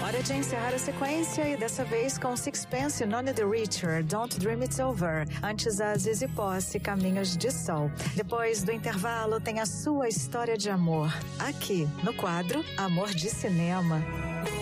Hora de encerrar a sequência e dessa vez com Sixpence, None the Richer, Don't Dream It's Over. Antes a Zizi Posse, Caminhos de Sol. Depois do intervalo tem a sua história de amor. Aqui no quadro Amor de Cinema.